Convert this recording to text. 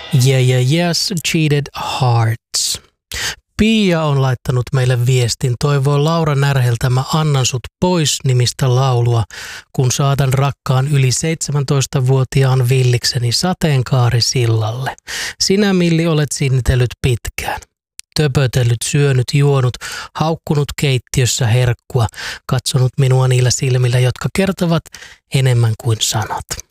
Yes, Cheated Hearts. Pia on laittanut meille viestin. Toivoo Laura Närheltä Mä annan sut pois -nimistä laulua, kun saatan rakkaan yli 17-vuotiaan villikseni sateenkaarisillalle. Sinä, Milli, olet sinnitellyt pitkään. Töpötellyt, syönyt, juonut, haukkunut keittiössä herkkua, katsonut minua niillä silmillä, jotka kertovat enemmän kuin sanat.